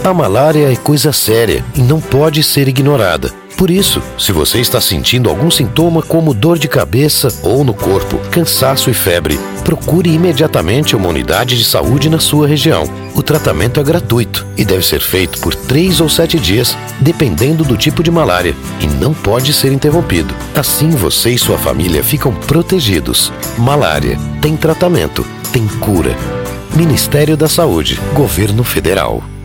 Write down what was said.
A malária é coisa séria e não pode ser ignorada. Por isso, se você está sentindo algum sintoma como dor de cabeça ou no corpo, cansaço e febre, procure imediatamente uma unidade de saúde na sua região. O tratamento é gratuito e deve ser feito por 3 ou 7 dias, dependendo do tipo de malária, e não pode ser interrompido. Assim você e sua família ficam protegidos. Malária tem tratamento, tem cura. Ministério da Saúde, Governo Federal.